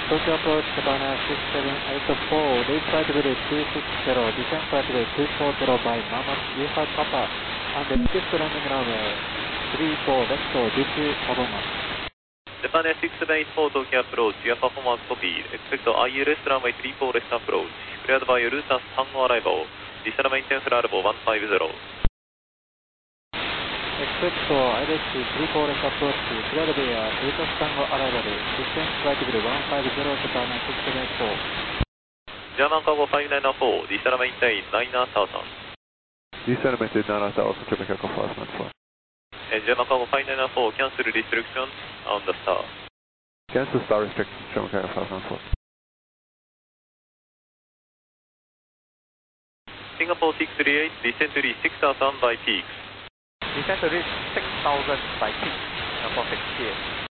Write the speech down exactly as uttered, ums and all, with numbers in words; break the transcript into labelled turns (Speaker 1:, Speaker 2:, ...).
Speaker 1: Tokyo approach Cabana six seven eight four, lead flight level two six zero, descent flight level two four zero by Mama U five Papa, and skip landing runway three four left, this is Obama.
Speaker 2: Japan Air six seven eight four Tokyo approach, your performance copied. Expect I L S runway three four left approach. Cleared by Lutas Tango arrival. Descent maintain arrival one five zero.
Speaker 1: Expect I L S three four left approach, cleared by Lutas Tango arrival. Descent flight level one five zero Japan Air six seven eight four.
Speaker 2: German Cargo five nine four, descent maintain nine thousand.
Speaker 3: Descent maintain nine thousand, Japan Cargo five nine four.
Speaker 2: German Cargo five nine four, cancel restriction on the star.
Speaker 3: Cancel star restriction, German Cargo five nine four.
Speaker 2: Singapore six three eight, descent to reach six thousand by peaks.
Speaker 4: Descent to reach six thousand by peaks, Singapore six three eight.